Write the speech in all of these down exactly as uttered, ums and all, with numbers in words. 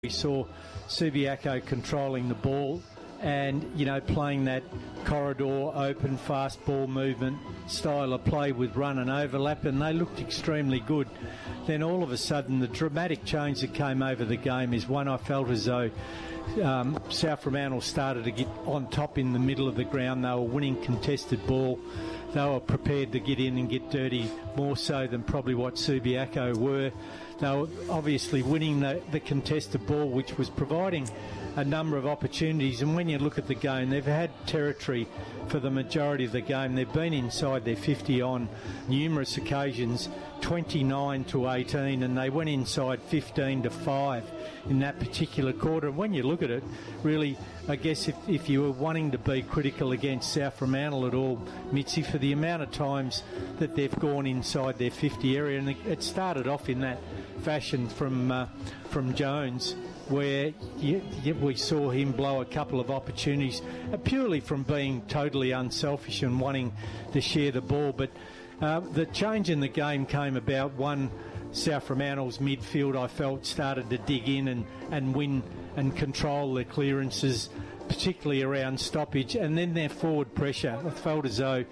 We saw Subiaco controlling the ball and, you know, playing that corridor, open, fast ball movement style of play with run and overlap, and they looked extremely good. Then all of a sudden, the dramatic change that came over the game is one I felt as though um, South Fremantle started to get on top in the middle of the ground. They were winning contested ball. They were prepared to get in and get dirty more so than probably what Subiaco were. They were obviously winning the, the contested ball, which was providing a number of opportunities. And when you look at the game, they've had territory for the majority of the game. They've been inside their fifty on numerous occasions, twenty-nine to eighteen, and they went inside fifteen to five in that particular quarter. And when you look at it, really, I guess if, if you were wanting to be critical against South Fremantle at all, Mitzi, for the amount of times that they've gone inside their fifty area, and it started off in that fashion from uh, from Jones, where you, you, we saw him blow a couple of opportunities uh, purely from being totally unselfish and wanting to share the ball. But uh, the change in the game came about one, South Fremantle's midfield, I felt, started to dig in and, and win and control their clearances, particularly around stoppage, and then their forward pressure. I felt as though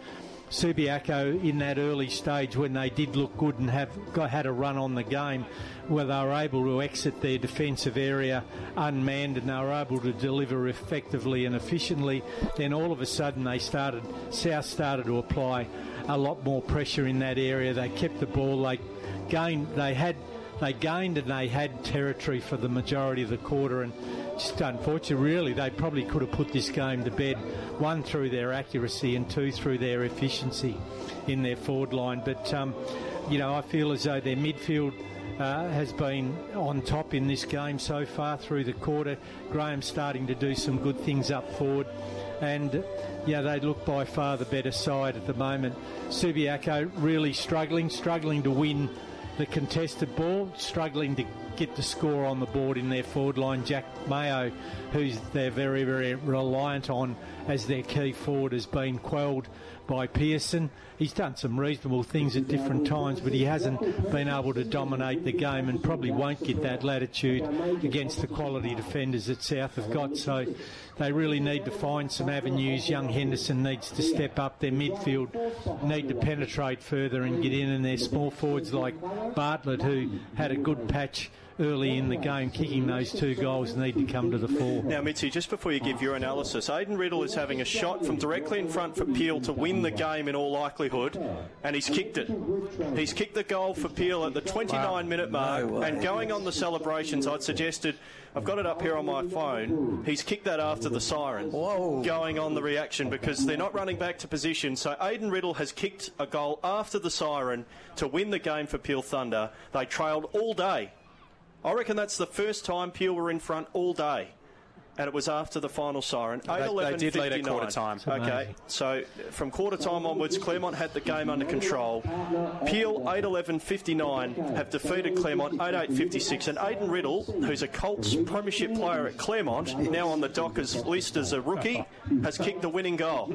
Subiaco in that early stage, when they did look good and have got, had a run on the game, where they were able to exit their defensive area unmanned and they were able to deliver effectively and efficiently, then all of a sudden they started, South started to apply a lot more pressure in that area. They kept the ball, they gained, they had, they gained and they had territory for the majority of the quarter, and just unfortunately, really, they probably could have put this game to bed, one through their accuracy and two through their efficiency in their forward line. But, um, you know, I feel as though their midfield uh, has been on top in this game so far through the quarter. Graham's starting to do some good things up forward, and, yeah, they look by far the better side at the moment. Subiaco really struggling, struggling to win the contested ball, struggling to get the score on the board in their forward line. Jack Mayo, who's they're very, very reliant on as their key forward, has been quelled by Pearson. He's done some reasonable things at different times, but he hasn't been able to dominate the game and probably won't get that latitude against the quality defenders that South have got. So they really need to find some avenues. Young Henderson needs to step up. Their midfield need to penetrate further and get in, and their small forwards like Bartlett, who had a good patch early in the game, kicking those two goals, need to come to the fore. Now, Mitzi, just before you give your analysis, Aidan Riddle is having a shot from directly in front for Peel to win the game in all likelihood, and he's kicked it. He's kicked the goal for Peel at the twenty-nine minute mark, no and going on the celebrations, I'd suggested, I've got it up here on my phone, he's kicked that after the siren. Whoa. Going on the reaction, because they're not running back to position. So Aidan Riddle has kicked a goal after the siren to win the game for Peel Thunder. They trailed all day. I reckon that's the first time Peel were in front all day, and it was after the final siren. eight eleven They did lead at quarter time. Okay, so from quarter time onwards, Claremont had the game under control. Peel, eight eleven fifty-nine, have defeated Claremont, eight eight fifty-six, and Aidan Riddle, who's a Colts premiership player at Claremont, now on the Dockers list as a rookie, has kicked the winning goal.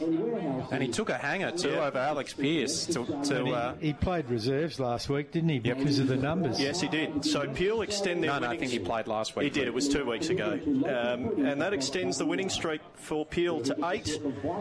And he took a hanger, too, yeah. over Alex Pearce. To, to, he, uh, he played reserves last week, didn't he, because yep. of the numbers? Yes, he did. So Peel extend their No, no, winning... I think he played last week. He did, it was two weeks ago. Um, and that extends the winning streak for Peel to eight.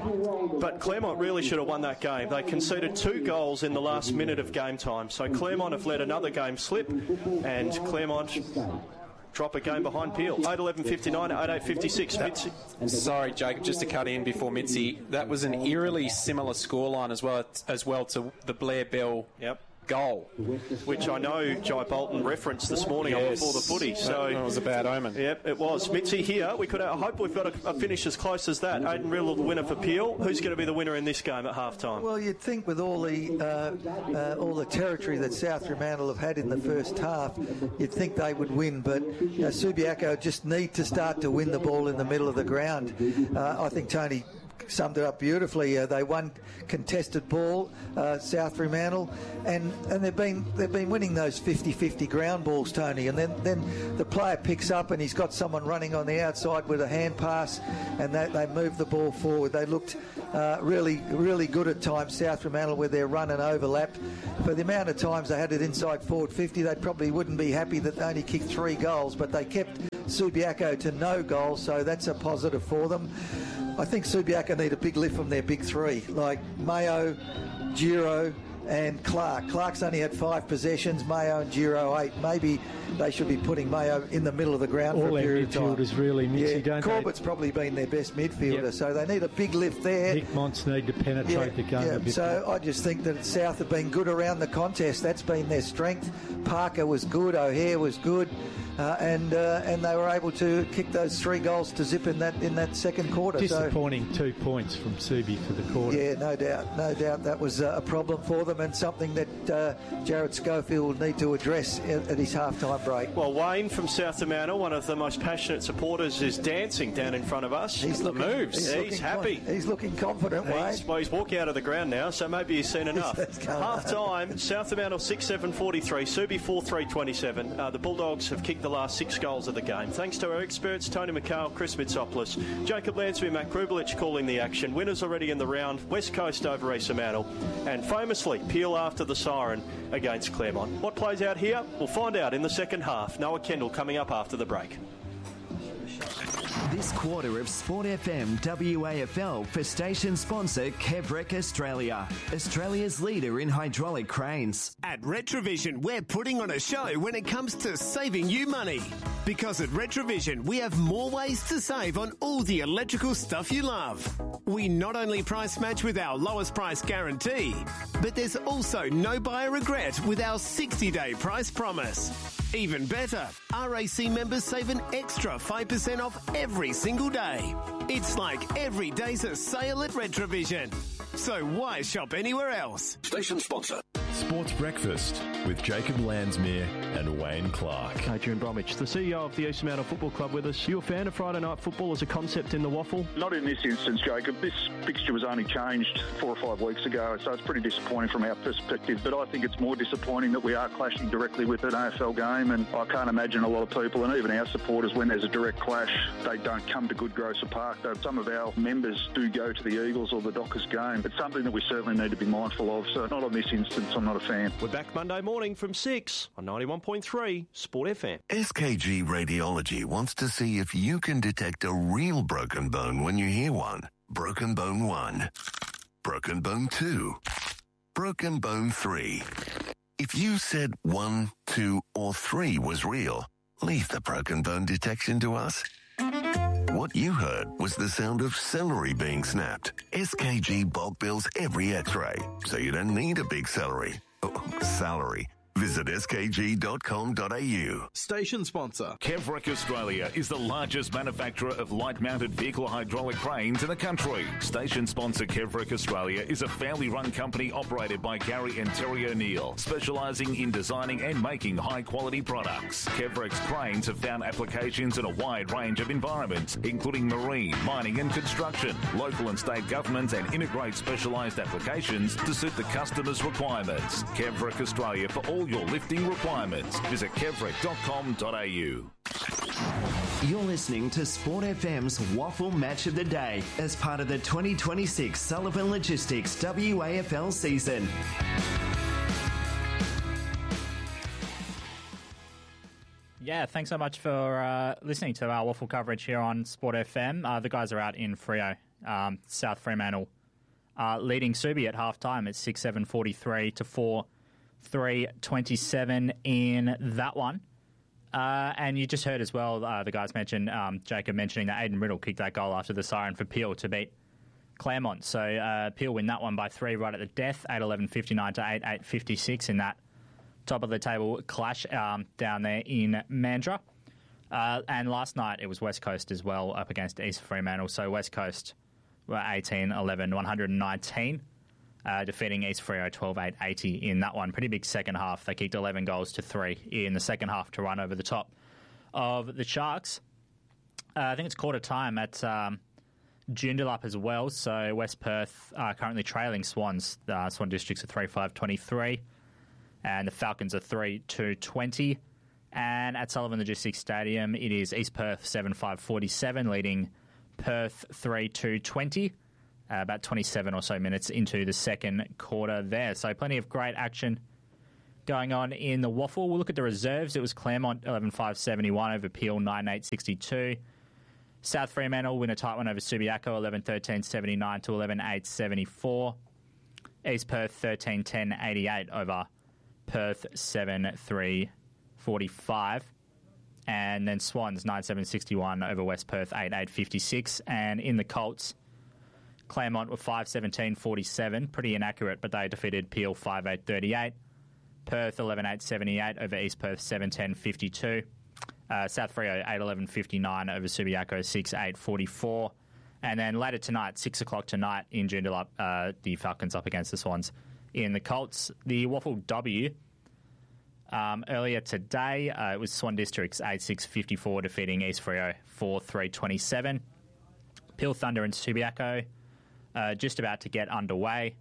But Claremont really should have won that game. They conceded two goals in the last minute of game time. So Claremont have let another game slip, and Claremont drop a game behind Peel. eight eleven fifty-nine, eight eight fifty-six. Mitzi. Sorry, Jacob, just to cut in before Mitzi. That was an eerily similar scoreline as well as well to the Blair Bell yep. goal, which I know Jai Bolton referenced this morning yes. on Before the Footy. So it was a bad omen. Yep, it was. Mitzi here. We could. I hope we've got a, a finish as close as that. Aidan Riddle, the winner for Peel. Who's going to be the winner in this game at half time? Well, you'd think with all the uh, uh, all the territory that South Fremantle have had in the first half, you'd think they would win. But you know, Subiaco just need to start to win the ball in the middle of the ground. Uh, I think Tony summed it up beautifully. Uh, they won contested ball, uh, South Fremantle, and, and they've been they've been winning those fifty-fifty ground balls, Tony. And then, then the player picks up and he's got someone running on the outside with a hand pass, and they, they move the ball forward. They looked uh, really, really good at times, South Fremantle, with their run and overlap. For the amount of times they had it inside forward fifty, they probably wouldn't be happy that they only kicked three goals, but they kept Subiaco to no goals, so that's a positive for them. I think Subiaco need a big lift from their big three, like Mayo, Giro and Clark. Clark's only had five possessions, Mayo and Giro eight. Maybe they should be putting Mayo in the middle of the ground All for a period of time. All their midfielders really miss yeah, you, don't Corbett's they? probably been their best midfielder, Yep. so they need a big lift there. Nick Monts need to penetrate Yeah, the game yeah. a bit. So I just think that South have been good around the contest. That's been their strength. Parker was good, O'Hare was good, uh, and uh, and they were able to kick those three goals to zip in that in that second quarter. Disappointing so, two points from Subi for the quarter. Yeah, no doubt, no doubt that was uh, a problem for them, and something that uh, Jared Schofield will need to address at, at his halftime break. Well, Wayne from South Fremantle, one of the most passionate supporters, is dancing down in front of us. He's the looking, moves. He's, He's looking happy. Con- he's looking confident, Wayne. He's, well, he's walking out of the ground now, so maybe he's seen enough. Half time, South Fremantle six seven forty-three, Subi four three twenty-seven. Uh, the Bulldogs have kicked the last six goals of the game. Thanks to our experts, Tony McHale, Chris Mitsopoulos, Jacob Lansby, Matt Grubelich calling the action. Winners already in the round, West Coast over East Fremantle, and famously Peel after the siren against Claremont. What plays out here? We'll find out in the second half. Noah Kendall coming up after the break. This quarter of Sport F M W A F L for station sponsor Kevrec Australia, Australia's leader in hydraulic cranes. At Retrovision, we're putting on a show when it comes to saving you money. Because at Retrovision, we have more ways to save on all the electrical stuff you love. We not only price match with our lowest price guarantee, but there's also no buyer regret with our sixty-day price promise. Even better, R A C members save an extra five percent off every single day. It's like every day's a sale at Retrovision. So why shop anywhere else? Station sponsor. Sports Breakfast with Jacob Landsmere and Wayne Clark. Adrian Bromwich, the C E O of the East Fremantle Football Club with us. You a fan of Friday night football as a concept in the waffle? Not in this instance, Jacob. This fixture was only changed four or five weeks ago, so it's pretty disappointing from our perspective. But I think it's more disappointing that we are clashing directly with an A F L game, and I can't imagine a lot of people, and even our supporters, when there's a direct clash, they don't come to Good Grocer Park. Though some of our members do go to the Eagles or the Dockers game. It's something that we certainly need to be mindful of. So not on this instance, I'm not a fan. We're back Monday morning from six on ninety-one point three Sport F M. S K G Radiology wants to see if you can detect a real broken bone when you hear one. Broken bone one. Broken bone two. Broken bone three. If you said one, two, or three was real, leave the broken bone detection to us. What you heard was the sound of celery being snapped. S K G bulk bills every x-ray, so you don't need a big celery. Oh, salary. Visit s k g dot com dot a u. Station sponsor. Kevrec Australia is the largest manufacturer of light-mounted vehicle hydraulic cranes in the country. Station sponsor Kevrec Australia is a family-run company operated by Gary and Terry O'Neill, specialising in designing and making high-quality products. Kevrec's cranes have found applications in a wide range of environments, including marine, mining and construction, local and state governments, and integrate specialised applications to suit the customer's requirements. Kevrec Australia for all your lifting requirements. Visit kevrec dot com dot a u. You're listening to Sport F M's Waffle Match of the Day as part of the twenty twenty-six Sullivan Logistics W A F L season. Yeah, thanks so much for uh, listening to our waffle coverage here on Sport F M. Uh, the guys are out in Freo, um, South Fremantle, uh, leading Subi at half-time at six seven forty-three to four three twenty-seven in that one. Uh, and you just heard as well, uh, the guys mentioned, um, Jacob mentioning that Aidan Riddle kicked that goal after the siren for Peel to beat Claremont. So uh, Peel win that one by three right at the death, eight eleven fifty-nine to eight eight fifty-six in that top of the table clash um, down there in Mandurah. Uh, and last night it was West Coast as well up against East Fremantle. So West Coast were eighteen eleven one nineteen. Uh, defeating East Freo twelve eight eighty in that one. Pretty big second half. They kicked eleven goals to three in the second half to run over the top of the Sharks. Uh, I think it's quarter time at um, Joondalup as well. So West Perth are currently trailing Swans. Uh, Swan Districts are three five twenty-three, and the Falcons are three two twenty. And at Sullivan Logistics Stadium, it is East Perth seven five forty-seven, leading Perth three two twenty. Uh, about twenty-seven or so minutes into the second quarter there. So plenty of great action going on in the Waffle. We'll look at the reserves. It was Claremont eleven five seventy-one over Peel nine eight sixty-two. South Fremantle win a tight one over Subiaco eleven thirteen seventy-nine to eleven eight seventy-four. East Perth thirteen ten eighty-eight over Perth seven three forty-five. And then Swans nine seven sixty-one over West Perth eight eight fifty-six. And in the Colts, Claremont were five seventeen forty-seven, pretty inaccurate, but they defeated Peel five eight thirty-eight. Perth eleven eight seventy-eight over East Perth seven ten fifty-two. Uh, South Freo eight eleven fifty-nine over Subiaco six eight forty-four. And then later tonight, six o'clock tonight in Joondalup, uh, the Falcons up against the Swans in the Colts. The Waffle W, um, earlier today, uh, it was Swan Districts eight six fifty-four defeating East Freo four three twenty-seven. Peel Thunder and Subiaco Uh, just about to get underway.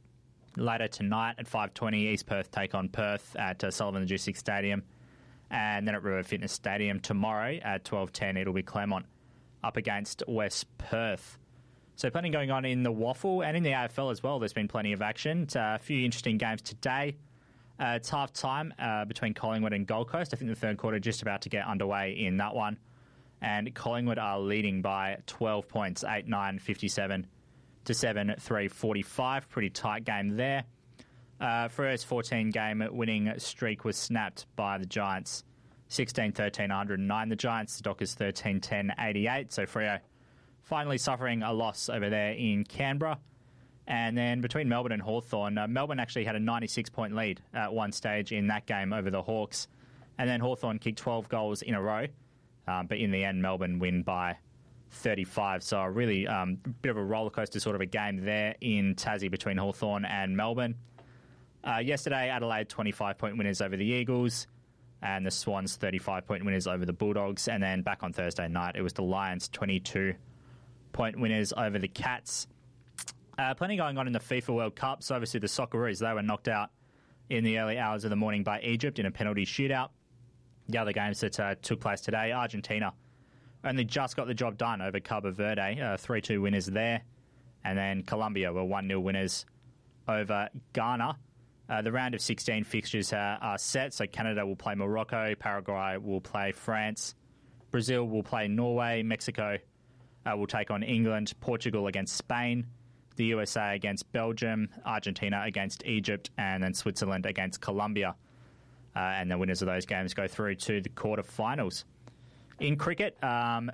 Later tonight at five twenty, East Perth take on Perth at uh, Sullivan Logistics Stadium. And then at River Fitness Stadium tomorrow at twelve ten, it'll be Claremont up against West Perth. So plenty going on in the Waffle and in the A F L as well. There's been plenty of action. Uh, a few interesting games today. Uh, it's half time uh, between Collingwood and Gold Coast. I think the third quarter just about to get underway in that one. And Collingwood are leading by twelve points, eight nine fifty-seven. To seven three forty-five. Pretty tight game there. Uh, Freo's fourteen game winning streak was snapped by the Giants. sixteen thirteen one oh nine the Giants. The Dockers thirteen ten eighty-eight. So Freo finally suffering a loss over there in Canberra. And then between Melbourne and Hawthorn, uh, Melbourne actually had a ninety-six point lead at one stage in that game over the Hawks. And then Hawthorn kicked twelve goals in a row. Um, but in the end, Melbourne win by thirty-five. So a really um, bit of a rollercoaster sort of a game there in Tassie between Hawthorn and Melbourne. Uh, yesterday, Adelaide twenty-five point winners over the Eagles, and the Swans thirty-five point winners over the Bulldogs. And then back on Thursday night, it was the Lions twenty-two point winners over the Cats. Uh, plenty going on in the FIFA World Cup. So obviously the Socceroos, they were knocked out in the early hours of the morning by Egypt in a penalty shootout. The other games that uh, took place today, Argentina only just got the job done over Cabo Verde, uh, three two winners there. And then Colombia were one nil winners over Ghana. Uh, the round of sixteen fixtures uh, are set, so Canada will play Morocco, Paraguay will play France, Brazil will play Norway, Mexico uh, will take on England, Portugal against Spain, the U S A against Belgium, Argentina against Egypt, and then Switzerland against Colombia. Uh, and the winners of those games go through to the quarterfinals. In cricket, um,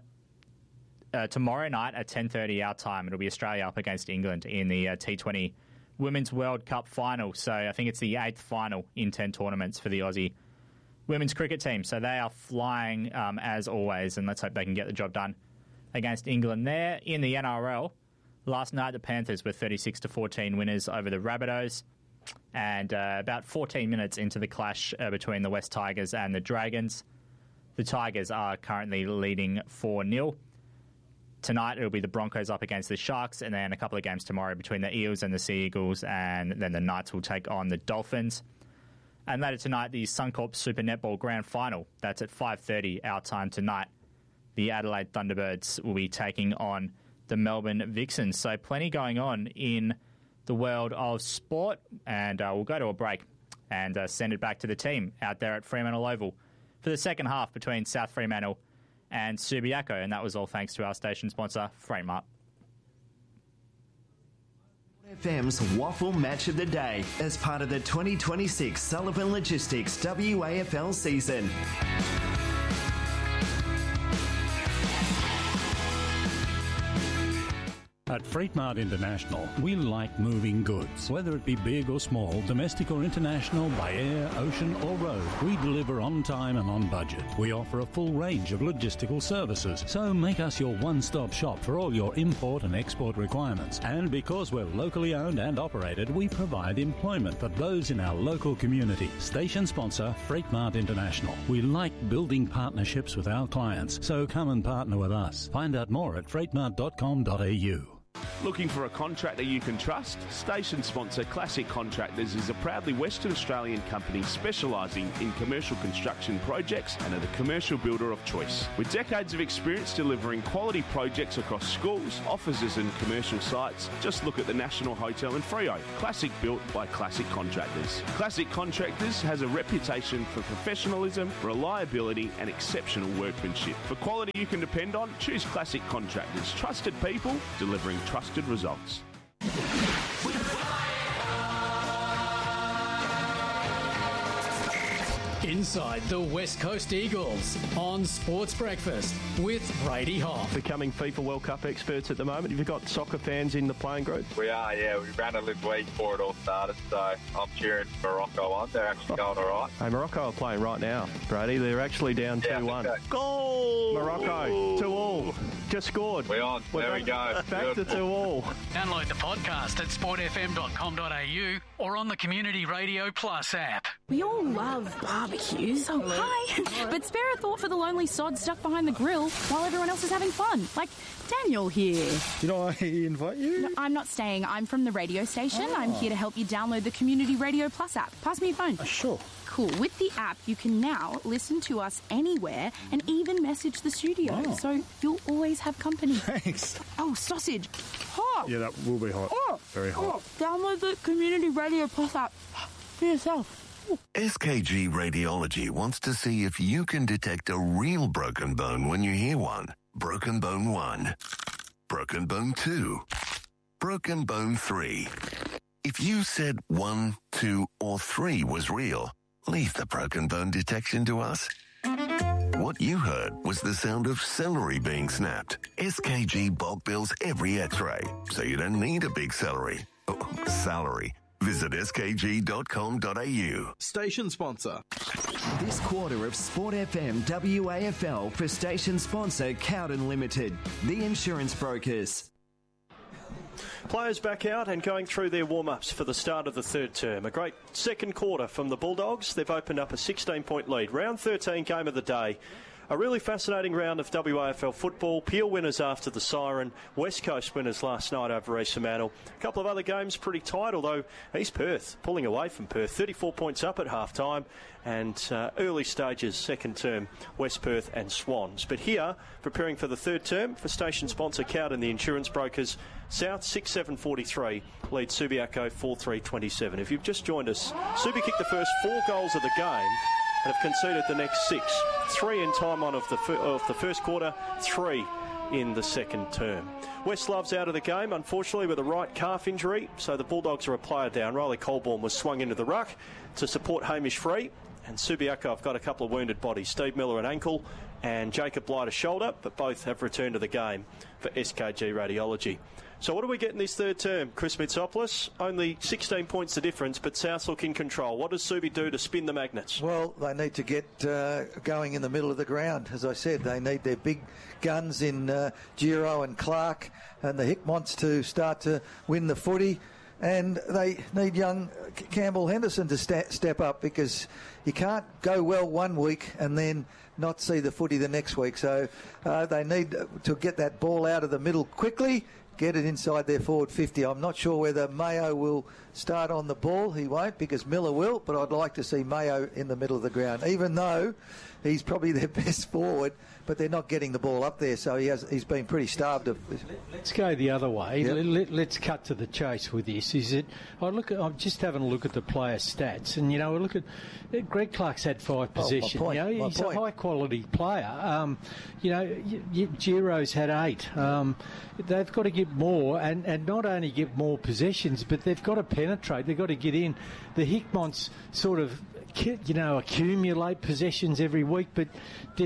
uh, tomorrow night at ten thirty our time, it'll be Australia up against England in the uh, T twenty Women's World Cup final. So I think it's the eighth final in ten tournaments for the Aussie women's cricket team. So they are flying um, as always, and let's hope they can get the job done against England there. In the N R L, last night the Panthers were thirty-six to fourteen winners over the Rabbitohs. And uh, about fourteen minutes into the clash uh, between the West Tigers and the Dragons, the Tigers are currently leading four nil. Tonight it'll be the Broncos up against the Sharks, and then a couple of games tomorrow between the Eels and the Sea Eagles, and then the Knights will take on the Dolphins. And later tonight, the Suncorp Super Netball Grand Final. That's at five thirty our time tonight. The Adelaide Thunderbirds will be taking on the Melbourne Vixens. So plenty going on in the world of sport, and uh, we'll go to a break and uh, send it back to the team out there at Fremantle Oval for the second half between South Fremantle and Subiaco, and that was all thanks to our station sponsor, Freightmart. F M's Waffle Match of the Day as part of the twenty twenty-six Sullivan Logistics W A F L season. At Freightmart International, we like moving goods. Whether it be big or small, domestic or international, by air, ocean or road, we deliver on time and on budget. We offer a full range of logistical services, so make us your one-stop shop for all your import and export requirements. And because we're locally owned and operated, we provide employment for those in our local community. Station sponsor, Freightmart International. We like building partnerships with our clients, so come and partner with us. Find out more at freightmart dot com dot a u. Looking for a contractor you can trust? Station sponsor Classic Contractors is a proudly Western Australian company specialising in commercial construction projects and are the commercial builder of choice. With decades of experience delivering quality projects across schools, offices and commercial sites, just look at the National Hotel in Freo. Classic built by Classic Contractors. Classic Contractors has a reputation for professionalism, reliability and exceptional workmanship. For quality you can depend on, choose Classic Contractors. Trusted people delivering trusted results. Inside the West Coast Eagles on Sports Breakfast with Brady Hoff. Becoming FIFA World Cup experts at the moment. Have you got soccer fans in the playing group? We are, yeah. We ran a live week before it all started, so I'm cheering Morocco on. They're actually going all right. Hey, Morocco are playing right now, Brady. They're actually down yeah, two one. So. Goal! Morocco, two all. Just scored. We're on. We're there we go. Back to two all. Download the podcast at sport f m dot com dot a u or on the Community Radio Plus app. We all love barbecues. Oh, hi. But spare a thought for the lonely sod stuck behind the grill while everyone else is having fun. Like Daniel here. Did I invite you? No, I'm not staying. I'm from the radio station. Oh. I'm here to help you download the Community Radio Plus app. Pass me your phone. Uh, sure. Cool. With the app, you can now listen to us anywhere and even message the studio. Oh. So you'll always have company. Thanks. Oh, sausage. Hot. Yeah, that will be hot. Oh. Very hot. Oh. Download the Community Radio Plus app for yourself. S K G Radiology wants to see if you can detect a real broken bone when you hear one. Broken Bone one. Broken Bone two. Broken Bone three. If you said one, two, or three was real, leave the broken bone detection to us. What you heard was the sound of celery being snapped. S K G bulk bills every x-ray, so you don't need a big celery. Oh, salary. Visit s k g dot com dot a u. Station sponsor. This quarter of Sport F M W A F L for station sponsor Cowden Limited, the insurance brokers. Players back out and going through their warm-ups for the start of the third term. A great second quarter from the Bulldogs. They've opened up a sixteen-point lead. Round thirteen, game of the day. A really fascinating round of W A F L football. Peel winners after the siren. West Coast winners last night over East Fremantle. A couple of other games pretty tight, although East Perth pulling away from Perth. thirty-four points up at half-time. And uh, early stages, second term, West Perth and Swans. But here, preparing for the third term, for station sponsor Cowden, the insurance brokers, South six seven forty-three, lead Subiaco four three twenty-seven. If you've just joined us, Subi kicked the first four goals of the game and have conceded the next six. Three in time on of the, fir- of the first quarter, three in the second term. West Love's out of the game, unfortunately, with a right calf injury, so the Bulldogs are a player down. Riley Colborne was swung into the ruck to support Hamish Free, and Subiaco have got a couple of wounded bodies. Steve Miller an ankle and Jacob Blight a shoulder, but both have returned to the game for S K G Radiology. So what do we get in this third term, Chris Mitsopoulos? Only sixteen points the difference, but South look in control. What does Subi do to spin the magnets? Well, they need to get uh, going in the middle of the ground. As I said, they need their big guns in uh, Giro and Clark and the Hickmonts to start to win the footy. And they need young Campbell Henderson to sta- step up, because you can't go well one week and then not see the footy the next week. So uh, they need to get that ball out of the middle quickly, get it inside their forward fifty. I'm not sure whether Mayo will start on the ball. He won't, because Miller will, but I'd like to see Mayo in the middle of the ground, even though he's probably their best forward, but they're not getting the ball up there, so he has, he's been pretty starved of. Let's go the other way. Yep. Let, let, let's cut to the chase with this. Is it? I look at. I'm just having a look at the player stats, and you know, I look at Greg Clark's had five possessions. Oh, my point, you know, my he's point. a high quality player. Um, you know, y- y- Giro's had eight. Um, they've got to get more, and, and not only get more possessions, but they've got to penetrate. They've got to get in. The Hickmonts sort of, you know, accumulate possessions every week, but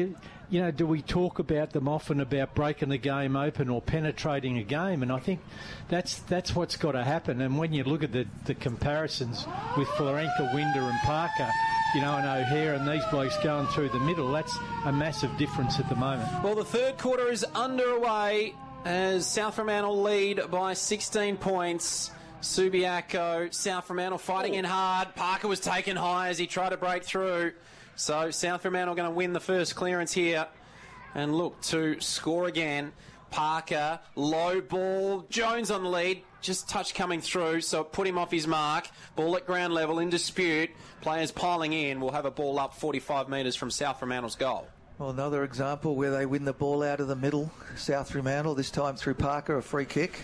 you know, do we talk about them often about breaking the game open or penetrating a game? And I think that's that's what's got to happen. And when you look at the, the comparisons with Florenka, Winder and Parker, you know, and O'Hare and these blokes going through the middle, that's a massive difference at the moment. Well, the third quarter is underway as South Fremantle lead by sixteen points. Subiaco, South Fremantle fighting in hard. Parker was taken high as he tried to break through. So South Fremantle going to win the first clearance here and look to score again. Parker, low ball, Jones on the lead, just touch coming through, so it put him off his mark. Ball at ground level in dispute. Players piling in. We'll have a ball up forty-five metres from South Fremantle's goal. Well, another example where they win the ball out of the middle. South Fremantle, this time through Parker, a free kick.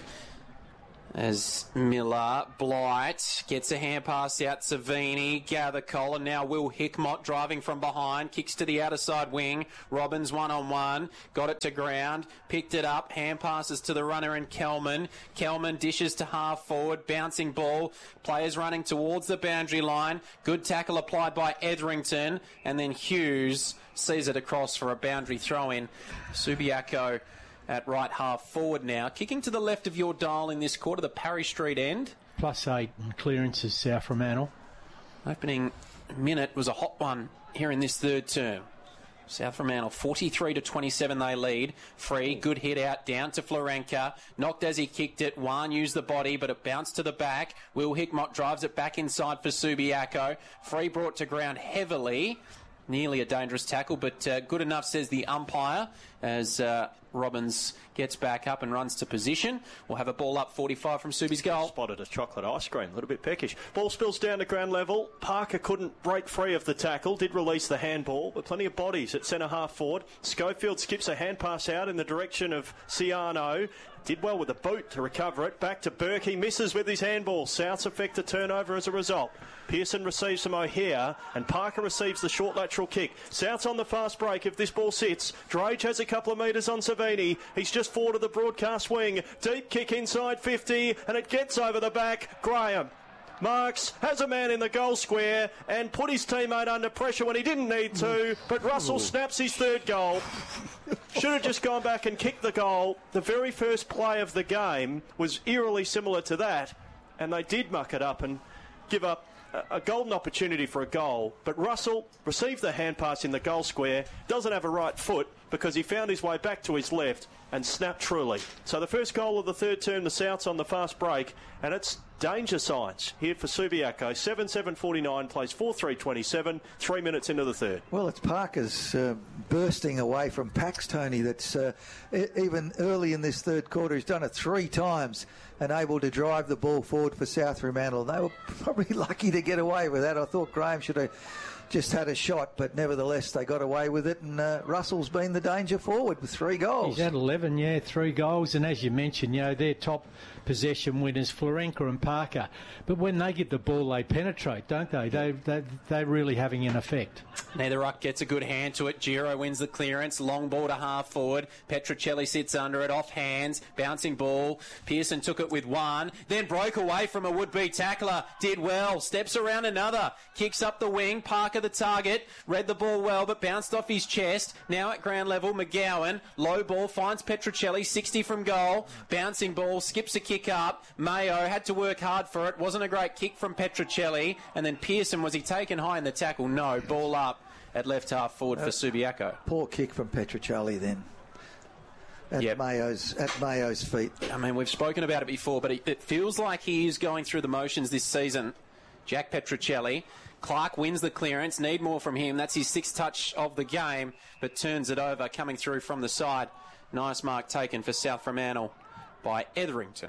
As Miller, Blight gets a hand pass out, Savini, Gather Cole, and now Will Hickmott driving from behind, kicks to the outer side wing, Robbins one-on-one, got it to ground, picked it up, hand passes to the runner in Kelman, Kelman dishes to half forward, bouncing ball, players running towards the boundary line, good tackle applied by Etherington, and then Hughes sees it across for a boundary throw-in. Subiaco at right half forward now. Kicking to the left of your dial in this quarter, the Parry Street end. Plus eight clearances, South Fremantle. Opening minute was a hot one here in this third term. South Fremantle, forty-three to twenty-seven they lead. Free, good hit out, down to Florenka. Knocked as he kicked it. Wan used the body, but it bounced to the back. Will Hickmott drives it back inside for Subiaco. Free brought to ground heavily. Nearly a dangerous tackle, but uh, good enough, says the umpire, as uh, Robbins gets back up and runs to position. We'll have a ball up forty-five from Subi's goal. Spotted a chocolate ice cream, a little bit peckish. Ball spills down to ground level. Parker couldn't break free of the tackle, did release the handball, but plenty of bodies at centre half forward. Schofield skips a hand pass out in the direction of Ciano. Did well with the boot to recover it. Back to Burke. He misses with his handball. Souths affect a turnover as a result. Pearson receives from O'Hare and Parker receives the short lateral kick. Souths on the fast break if this ball sits. Drage has a couple of metres on Savini. He's just forward of the broadcast wing. Deep kick inside fifty and it gets over the back. Graham Marks has a man in the goal square and put his teammate under pressure when he didn't need to, but Russell snaps his third goal. Should have just gone back and kicked the goal. The very first play of the game was eerily similar to that, and they did muck it up and give up a golden opportunity for a goal. But Russell received the hand pass in the goal square, doesn't have a right foot because he found his way back to his left and snapped truly. So the first goal of the third term, the Souths on the fast break, and it's danger signs here for Subiaco. seven seven forty-nine, plays four three twenty-seven, three minutes into the third. Well, it's Parker's uh, bursting away from Pax, Tony. That's uh, e- even early in this third quarter. He's done it three times and able to drive the ball forward for South Fremantle. They were probably lucky to get away with that. I thought Graham should have just had a shot, but nevertheless they got away with it, and uh, Russell's been the danger forward with three goals. He's had eleven, yeah, three goals, and as you mentioned, you know, they're top possession winners, Florenka and Parker. But when they get the ball, they penetrate, don't they? They, they they're really having an effect. Netherruck gets a good hand to it. Giro wins the clearance. Long ball to half forward. Petrocelli sits under it, off hands, bouncing ball. Pearson took it with one, then broke away from a would-be tackler. Did well. Steps around another. Kicks up the wing. Parker the target. Read the ball well, but bounced off his chest. Now at ground level, McGowan. Low ball finds Petrocelli. sixty from goal. Bouncing ball. Skips a kick up. Mayo had to work hard for it. Wasn't a great kick from Petrocelli. And then Pearson, was he taken high in the tackle? No. Ball up at left half forward uh, for Subiaco. Poor kick from Petrocelli then. At yep. Mayo's at Mayo's feet. I mean, we've spoken about it before, but it, it feels like he is going through the motions this season. Jack Petrocelli. Clark wins the clearance. Need more from him. That's his sixth touch of the game, but turns it over, coming through from the side. Nice mark taken for South Fremantle by Etherington.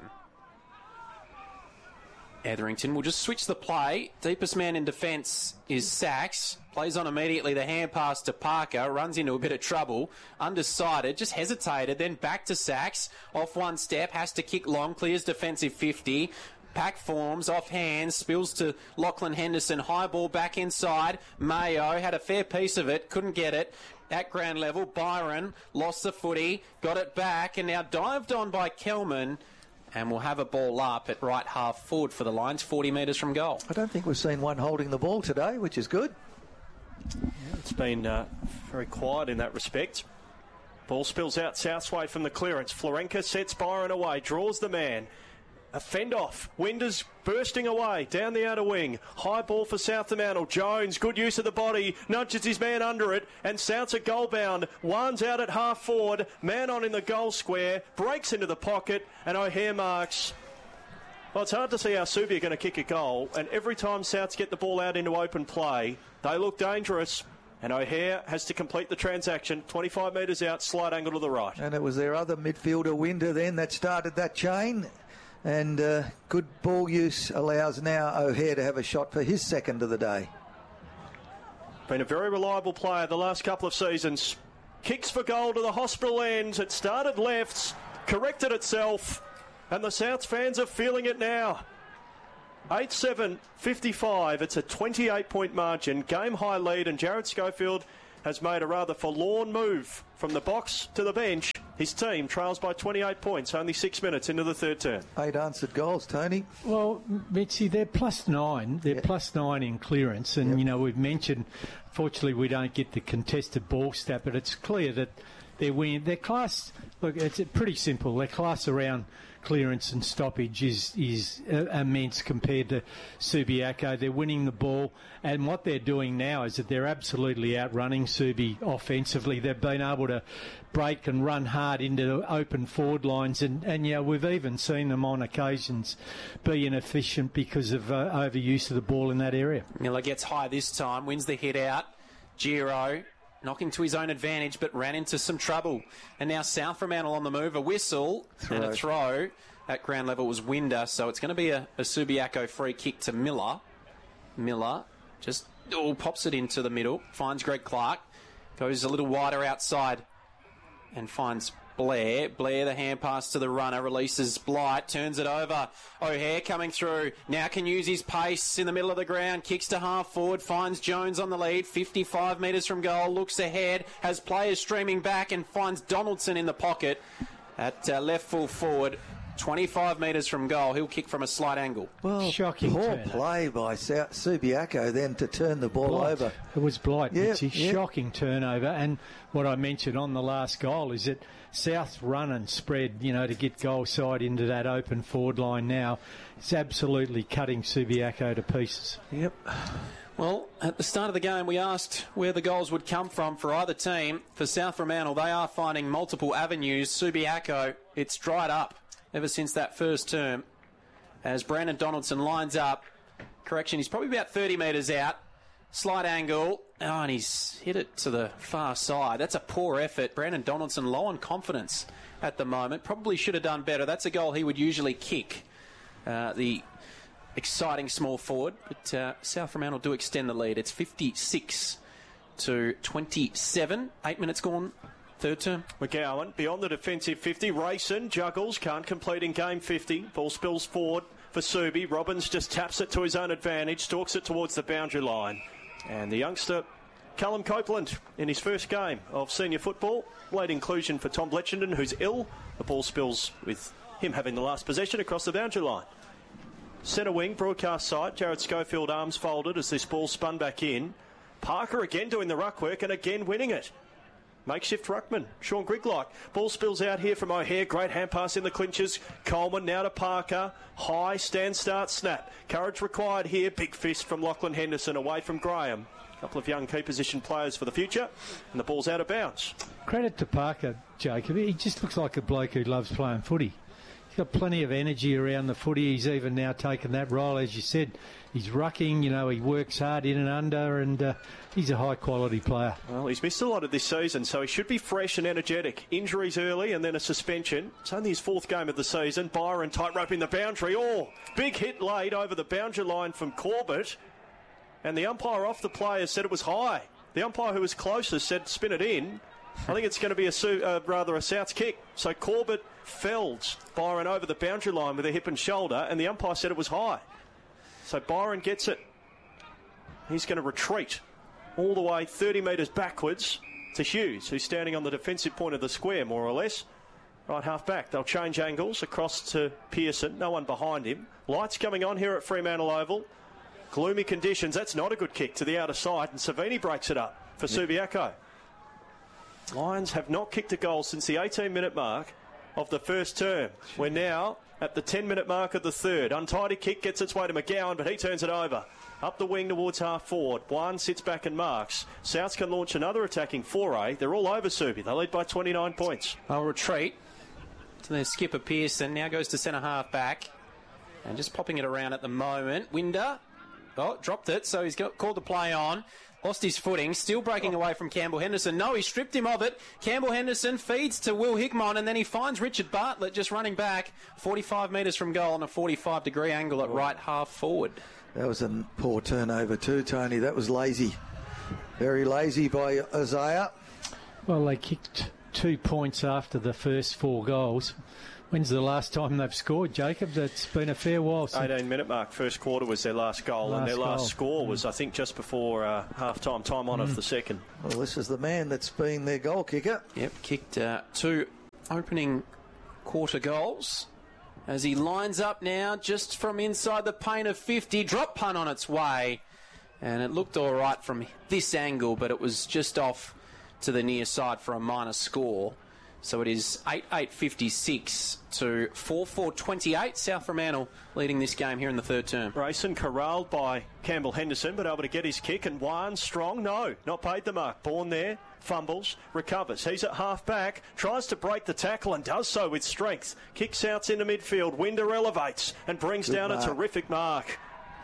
Etherington will just switch the play. Deepest man in defence is Sachs. Plays on immediately the hand pass to Parker. Runs into a bit of trouble. Undecided. Just hesitated. Then back to Sachs. Off one step. Has to kick long. Clears defensive fifty. Pack forms. Off hands. Spills to Lachlan Henderson. High ball back inside. Mayo had a fair piece of it. Couldn't get it. At ground level. Byron lost the footy. Got it back. And now dived on by Kelman. And we'll have a ball up at right half forward for the Lions, forty metres from goal. I don't think we've seen one holding the ball today, which is good. Yeah, it's been uh, very quiet in that respect. Ball spills out Southway from the clearance. Florenka sets Byron away, draws the man. A fend off. Winders bursting away down the outer wing. High ball for South Fremantle. Jones, good use of the body, nudges his man under it, and South's a goal bound. Wan's out at half forward. Man on in the goal square, breaks into the pocket, and O'Hare marks. Well, it's hard to see how Subi are going to kick a goal, and every time Souths get the ball out into open play, they look dangerous. And O'Hare has to complete the transaction. twenty-five metres out, slight angle to the right. And it was their other midfielder, Winder, then that started that chain. And uh, good ball use allows now O'Hare to have a shot for his second of the day. Been a very reliable player the last couple of seasons. Kicks for goal to the hospital end. It started left, corrected itself, and the Souths fans are feeling it now. eight seven fifty-five. It's a twenty-eight point margin. Game high lead, and Jared Schofield has made a rather forlorn move from the box to the bench. His team trails by twenty-eight points, only six minutes into the third term. Eight answered goals, Tony. Well, Mitzi, they're plus nine. They're yep. plus nine in clearance. And, yep. you know, we've mentioned, fortunately, we don't get the contested ball stat, but it's clear that they're winning. Their class, look, it's pretty simple. Their class around clearance and stoppage is is uh, immense compared to Subiaco. They're winning the ball, and what they're doing now is that they're absolutely outrunning Subi offensively. They've been able to break and run hard into open forward lines, and, and yeah, we've even seen them on occasions be inefficient because of uh, overuse of the ball in that area. Miller gets high this time, wins the hit out. Giro knocking to his own advantage, but ran into some trouble. And now South Fremantle on the move. A whistle throw. and a throw. At ground level was Winder, so it's going to be a, a Subiaco free kick to Miller. Miller just oh, pops it into the middle, finds Greg Clark, goes a little wider outside and finds Blair. Blair, the hand pass to the runner, releases Blight, turns it over. O'Hare coming through, now can use his pace in the middle of the ground, kicks to half forward, finds Jones on the lead, fifty-five metres from goal, looks ahead, has players streaming back and finds Donaldson in the pocket at uh, left full forward. twenty-five metres from goal, he'll kick from a slight angle. Well, shocking poor turnover. play by South Subiaco then to turn the ball Blight. over. It was Blight. Yep, It's a yep. shocking turnover. And what I mentioned on the last goal is that South's run and spread, you know, to get goal side into that open forward line now, it's absolutely cutting Subiaco to pieces. Yep. Well, at the start of the game, we asked where the goals would come from for either team. For South Fremantle, they are finding multiple avenues. Subiaco, it's dried up ever since that first term. As Brandon Donaldson lines up, correction, he's probably about thirty metres out. Slight angle. Oh, and he's hit it to the far side. That's a poor effort. Brandon Donaldson low on confidence at the moment. Probably should have done better. That's a goal he would usually kick. Uh, the exciting small forward. But uh, South Fremantle do extend the lead. It's fifty-six to twenty-seven. Eight minutes gone. Third term. McGowan beyond the defensive fifty. Rayson juggles, can't complete in game fifty. Ball spills forward for Subi. Robbins just taps it to his own advantage, stalks it towards the boundary line. And the youngster, Callum Copeland, in his first game of senior football. Late inclusion for Tom Bletchenden, who's ill. The ball spills with him having the last possession across the boundary line. Centre wing, broadcast side. Jared Schofield, arms folded as this ball spun back in. Parker again doing the ruck work and again winning it. Makeshift ruckman, Sean Griglock. Ball spills out here from O'Hare. Great hand pass in the clinches. Coleman now to Parker. High, stand, start, snap. Courage required here. Big fist from Lachlan Henderson away from Graham. A couple of young key position players for the future. And the ball's out of bounds. Credit to Parker, Jacob. He just looks like a bloke who loves playing footy. He's got plenty of energy around the footy. He's even now taken that role, as you said. He's rucking, you know, he works hard in and under, and uh, he's a high-quality player. Well, he's missed a lot of this season, so he should be fresh and energetic. Injuries early and then a suspension. It's only his fourth game of the season. Byron tight-roping the boundary. Oh, big hit late over the boundary line from Corbett. And the umpire off the player said it was high. The umpire who was closest said spin it in. I think it's going to be a uh, rather a South's kick. So Corbett fells Byron over the boundary line with a hip and shoulder, and the umpire said it was high. So Byron gets it. He's going to retreat all the way thirty metres backwards to Hughes, who's standing on the defensive point of the square, more or less. Right half back. They'll change angles across to Pearson. No one behind him. Lights coming on here at Fremantle Oval. Gloomy conditions. That's not a good kick to the outer side, and Savini breaks it up for Subiaco. Lions have not kicked a goal since the eighteen-minute mark of the first term. We're now at the ten-minute mark of the third. Untidy kick gets its way to McGowan, but he turns it over. Up the wing towards half forward. One sits back and marks. Souths can launch another attacking foray. They're all over Subi. They lead by twenty-nine points. They'll retreat to their skipper Pearson. Now goes to centre half back. And just popping it around at the moment. Winder. Oh, dropped it, so he's got, called the play on. Lost his footing, still breaking away from Campbell Henderson. No, he stripped him of it. Campbell Henderson feeds to Will Hickmott, and then he finds Richard Bartlett just running back forty-five metres from goal on a forty-five degree angle at right half forward. That was a poor turnover too, Tony. That was lazy. Very lazy by Isaiah. Well, they kicked two points after the first four goals. When's the last time they've scored, Jacob? That's been a fair while since. eighteen-minute mark, first quarter was their last goal, last and their last goal. score was, I think, just before uh, half-time, time on mm. of the second. Well, this is the man that's been their goal kicker. Yep, kicked uh, two opening quarter goals. As he lines up now, just from inside the paint of fifty, drop punt on its way. And it looked all right from this angle, but it was just off to the near side for a minor score. So it is eight eight fifty-six to four four twenty-eight. South Fremantle leading this game here in the third term. Grayson corralled by Campbell Henderson, but able to get his kick. And Juan Strong, no, not paid the mark. Born there, fumbles, recovers. He's at half back, tries to break the tackle and does so with strength. Kicks out into midfield. Winder elevates and brings Good down mark. a terrific mark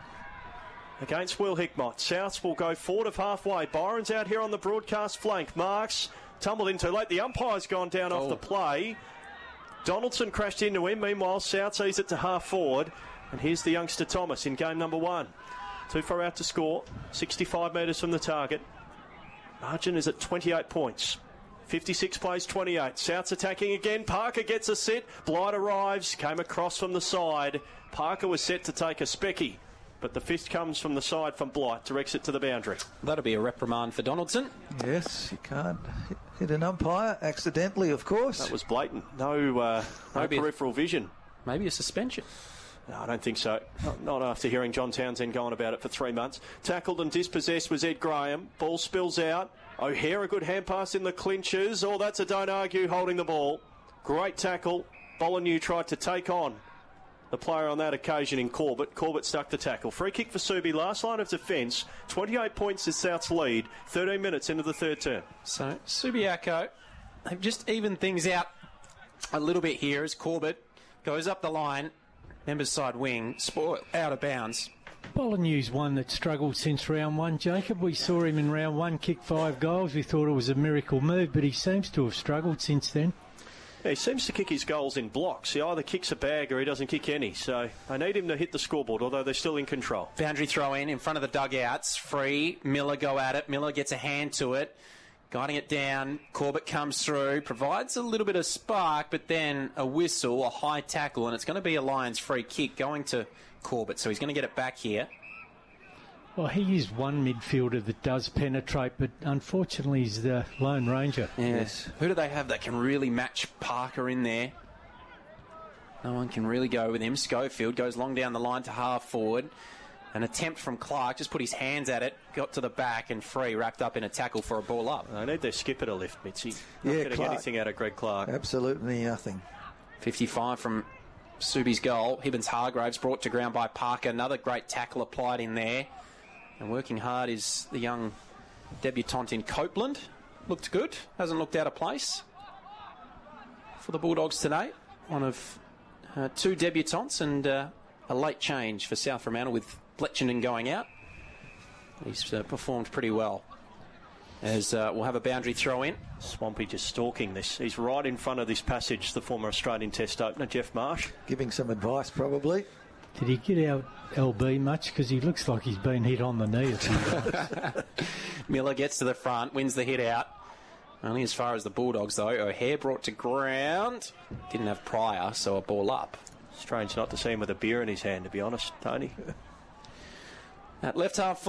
against Will Hickmott. Souths will go forward of halfway. Byron's out here on the broadcast flank. Marks tumbled in too late. The umpire's gone down oh. off the play. Donaldson crashed into him. Meanwhile, South sees it to half forward. And here's the youngster Thomas in game number one. Too far out to score. sixty-five metres from the target. Margin is at twenty-eight points. fifty-six plays twenty-eight. South's attacking again. Parker gets a sit. Blight arrives. Came across from the side. Parker was set to take a specky, but the fist comes from the side from Blight. Directs it to the boundary. That'll be a reprimand for Donaldson. Yes, you can't hit an umpire accidentally, of course. That was blatant. No, uh, no maybe peripheral a, vision. Maybe a suspension. No, I don't think so. Not, not after hearing John Townsend go on about it for three months. Tackled and dispossessed was Ed Graham. Ball spills out. O'Hare, a good hand pass in the clinches. Oh, that's a don't argue holding the ball. Great tackle. Bolanew tried to take on the player on that occasion in Corbett. Corbett stuck the tackle. Free kick for Subi. Last line of defence. twenty-eight points is South's lead. thirteen minutes into the third term. So Subiaco, they've just evened things out a little bit here as Corbett goes up the line. Members side wing, sport out of bounds. Bolanew's one that struggled since round one, Jacob. We saw him in round one kick five goals. We thought it was a miracle move, but he seems to have struggled since then. Yeah, he seems to kick his goals in blocks. He either kicks a bag or he doesn't kick any. So I need him to hit the scoreboard, although they're still in control. Boundary throw in, in front of the dugouts. Free. Miller go at it. Miller gets a hand to it. Guiding it down. Corbett comes through. Provides a little bit of spark, but then a whistle, a high tackle, and it's going to be a Lions free kick going to Corbett. So he's going to get it back here. Well, he is one midfielder that does penetrate, but unfortunately he's the Lone Ranger. Yes. Who do they have that can really match Parker in there? No one can really go with him. Schofield goes long down the line to half forward. An attempt from Clark, just put his hands at it, got to the back and free, wrapped up in a tackle for a ball up. They need their skipper to lift, Mitzi. Not yeah, getting Clark. anything out of Greg Clark. Absolutely nothing. fifty-five from Subi's goal. Hibbins Hargraves brought to ground by Parker. Another great tackle applied in there. And working hard is the young debutant in Copeland. Looked good. Hasn't looked out of place for the Bulldogs today. One of uh, two debutants and uh, a late change for South Fremantle with Bletchenden going out. He's uh, performed pretty well. As uh, we'll have a boundary throw in. Swampy just stalking this. He's right in front of this passage, the former Australian Test opener, Jeff Marsh. Giving some advice, probably. Did he get out L B much? Because he looks like he's been hit on the knee a few times. Miller gets to the front, wins the hit out. Only as far as the Bulldogs, though. O'Hare brought to ground. Didn't have Pryor, so a ball up. Strange not to see him with a beer in his hand, to be honest, Tony. At left half forward,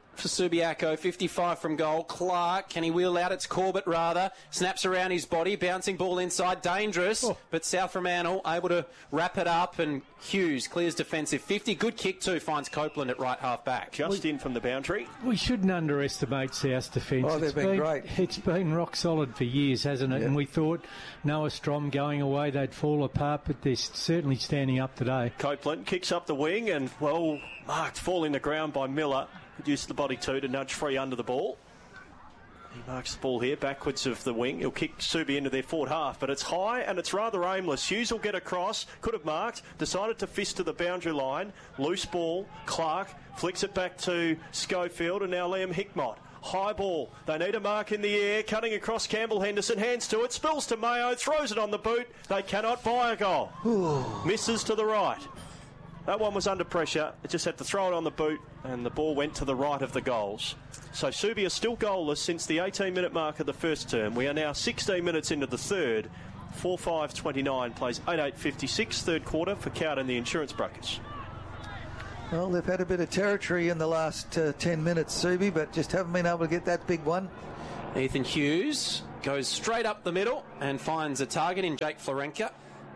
for Subiaco, fifty-five from goal. Clark, can he wheel out? It's Corbett, rather. Snaps around his body, bouncing ball inside, dangerous. Oh. But South Fremantle able to wrap it up, and Hughes clears defensive fifty. Good kick too, finds Copeland at right half back. Just we, in from the boundary. We shouldn't underestimate South's defence. Oh, they've it's been, been great. It's been rock solid for years, hasn't it? Yeah. And we thought Noah Strom going away, they'd fall apart, but they're certainly standing up today. Copeland kicks up the wing and, well, marked fall in the ground by Miller. Could use the body too to nudge free under the ball. He marks the ball here, backwards of the wing. He'll kick Subi into their forward half, but it's high and it's rather aimless. Hughes will get across, could have marked, decided to fist to the boundary line. Loose ball, Clark flicks it back to Schofield, and now Liam Hickmott. High ball, they need a mark in the air, cutting across Campbell Henderson, hands to it, spills to Mayo, throws it on the boot. They cannot buy a goal. Misses to the right. That one was under pressure. It just had to throw it on the boot, and the ball went to the right of the goals. So Subi are still goalless since the eighteen-minute mark of the first term. We are now sixteen minutes into the third. four five twenty-nine plays eight eight fifty-six, third quarter for Cowden, the insurance brokers. Well, they've had a bit of territory in the last uh, ten minutes, Subi, but just haven't been able to get that big one. Ethan Hughes goes straight up the middle and finds a target in Jake Florenka.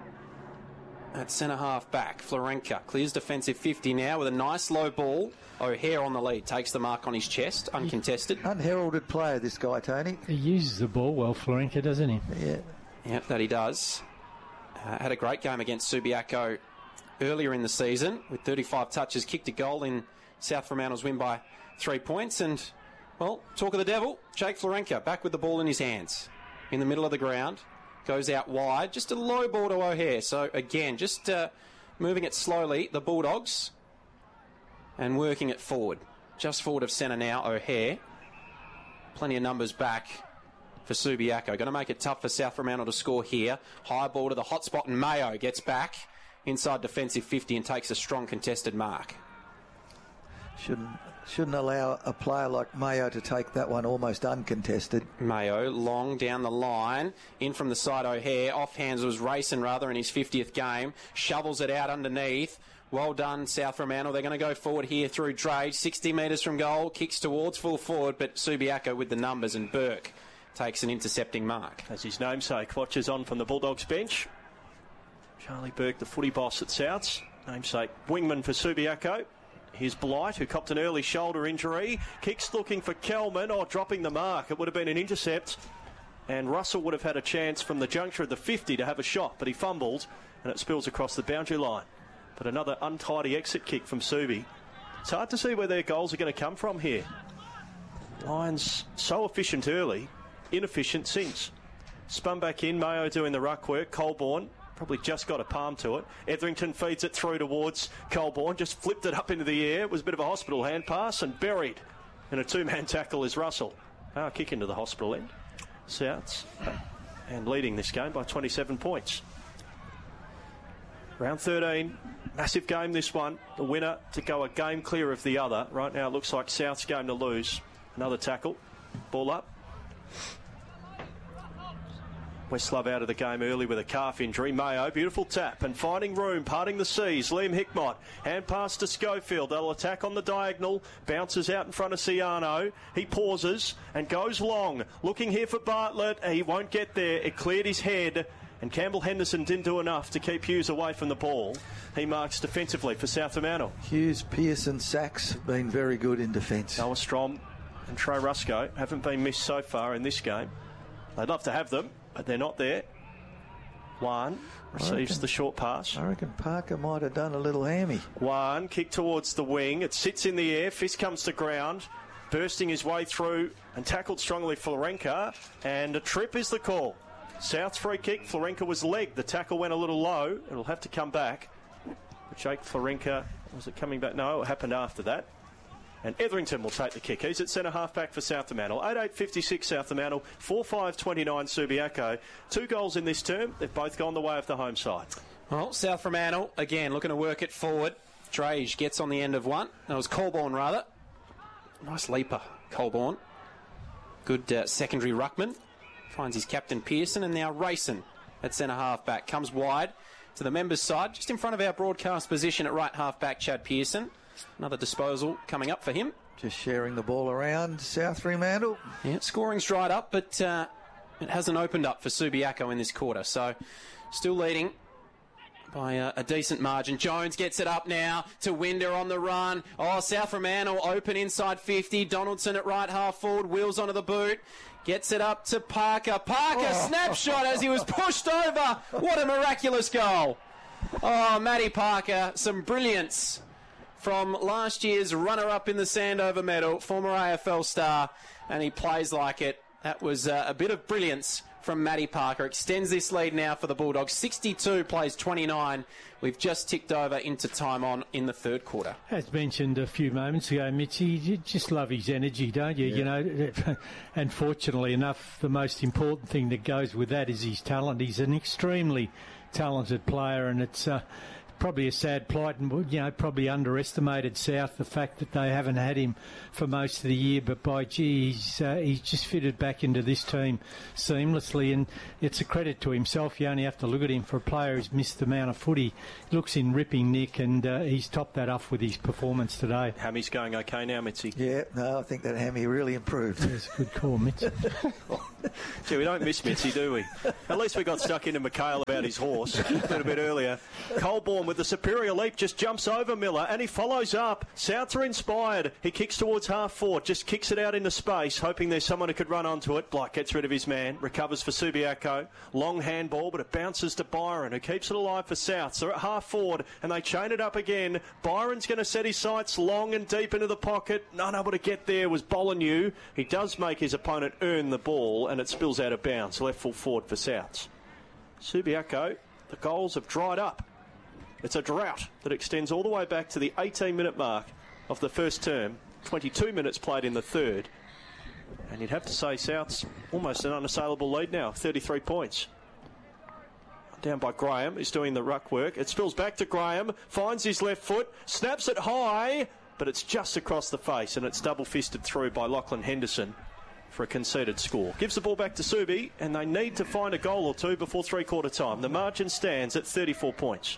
At centre half back, Florenka clears defensive fifty now with a nice low ball. O'Hare on the lead, takes the mark on his chest, uncontested. Unheralded player, this guy, Tony. He uses the ball well, Florenka, doesn't he? Yeah. Yep, that he does. Uh, had a great game against Subiaco earlier in the season with thirty-five touches, kicked a goal in South Fremantle's win by three points. And, well, talk of the devil, Jake Florenka back with the ball in his hands in the middle of the ground. Goes out wide, just a low ball to O'Hare. So, again, just uh, moving it slowly, the Bulldogs, and working it forward. Just forward of centre now, O'Hare. Plenty of numbers back for Subiaco. Going to make it tough for South Fremantle to score here. High ball to the hot spot, and Mayo gets back inside defensive fifty and takes a strong contested mark. Shouldn't shouldn't allow a player like Mayo to take that one almost uncontested. Mayo long down the line, in from the side O'Hare, off hands was Rayson rather in his fiftieth game, shovels it out underneath. Well done South Fremantle. They're going to go forward here through Drage, sixty metres from goal, kicks towards full forward, but Subiaco with the numbers, and Burke takes an intercepting mark. As his namesake watches on from the Bulldogs bench, Charlie Burke, the footy boss at Souths, namesake wingman for Subiaco. Here's Blight, who copped an early shoulder injury. Kicks looking for Kelman, or oh, dropping the mark. It would have been an intercept. And Russell would have had a chance from the juncture of the fifty to have a shot, but he fumbled, and it spills across the boundary line. But another untidy exit kick from Subi. It's hard to see where their goals are going to come from here. Lions so efficient early, inefficient since. Spun back in, Mayo doing the ruck work. Colborne probably just got a palm to it. Etherington feeds it through towards Colborne, just flipped it up into the air. It was a bit of a hospital hand pass and buried. And a two-man tackle is Russell. Ah, kick into the hospital end. Souths and leading this game by twenty-seven points. Round thirteen, massive game this one. The winner to go a game clear of the other. Right now it looks like South's game to lose. Another tackle. Ball up. Westlove out of the game early with a calf injury. Mayo, beautiful tap and finding room, parting the seas. Liam Hickmott, hand pass to Schofield. They'll attack on the diagonal. Bounces out in front of Ciano. He pauses and goes long. Looking here for Bartlett. He won't get there. It cleared his head. And Campbell Henderson didn't do enough to keep Hughes away from the ball. He marks defensively for South Fremantle. Hughes, Pearson, Sachs have been very good in defence. Noah Strom and Trey Rusco haven't been missed so far in this game. They'd love to have them, but they're not there. One receives reckon, the short pass. I reckon Parker might have done a little hammy. One kick towards the wing. It sits in the air. Fist comes to ground, bursting his way through and tackled strongly Florenka. And a trip is the call. South's free kick. Florenka was legged. The tackle went a little low. It'll have to come back. But Jake Florenka, was it coming back? No, it happened after that. And Etherington will take the kick. He's at centre half back for South Fremantle. eight eight fifty-six South Fremantle, four five twenty-nine Subiaco. Two goals in this term. They've both gone the way of the home side. Well, South Fremantle, again, looking to work it forward. Drage gets on the end of one. That was Colborne, rather. Nice leaper, Colborne. Good uh, secondary ruckman. Finds his captain Pearson, and now Rayson at centre half back. Comes wide to the members' side, just in front of our broadcast position at right half back, Chad Pearson. Another disposal coming up for him. Just sharing the ball around South Fremantle. Yeah, scoring's dried up, but uh, it hasn't opened up for Subiaco in this quarter. So still leading by a, a decent margin. Jones gets it up now to Winder on the run. Oh, South Fremantle open inside fifty. Donaldson at right half forward. Wheels onto the boot. Gets it up to Parker. Parker oh. snapshot as he was pushed over. What a miraculous goal. Oh, Matty Parker, some brilliance from last year's runner-up in the Sandover medal, former A F L star, and he plays like it. That was uh, a bit of brilliance from Matty Parker. Extends this lead now for the Bulldogs. sixty-two plays twenty-nine. We've just ticked over into time on in the third quarter. As mentioned a few moments ago, Mitchy, you just love his energy, don't you? Yeah. You know, and fortunately enough, the most important thing that goes with that is his talent. He's an extremely talented player, and it's uh, probably a sad plight, and you know, probably underestimated South, the fact that they haven't had him for most of the year. But by gee, he's, uh, he's just fitted back into this team seamlessly, and it's a credit to himself. You only have to look at him for a player who's missed the amount of footy. He looks in ripping nick, and uh, he's topped that off with his performance today. Hammy's going okay now, Mitzi. Yeah, no, I think that Hammy really improved. That's a good call, Mitzi. Gee, we don't miss Mitzi, do we? At least we got stuck into Mikhail about his horse a little bit earlier. Colborne with the superior leap just jumps over Miller, and he follows up. South are inspired. He kicks towards half forward, just kicks it out into space, hoping there's someone who could run onto it. Blight gets rid of his man, recovers for Subiaco. Long handball, but it bounces to Byron, who keeps it alive for South. So at half forward, and they chain it up again. Byron's going to set his sights long and deep into the pocket. Unable to get there was Bolanew. He does make his opponent earn the ball, and it spills out of bounds. Left full forward for Souths. Subiaco, the goals have dried up. It's a drought that extends all the way back to the eighteen-minute mark of the first term. twenty-two minutes played in the third. And you'd have to say South's almost an unassailable lead now, thirty-three points. Down by Graham, who's doing the ruck work. It spills back to Graham, finds his left foot, snaps it high, but it's just across the face, and it's double-fisted through by Lachlan Henderson for a conceded score. Gives the ball back to Subi, and they need to find a goal or two before three-quarter time. The margin stands at thirty-four points.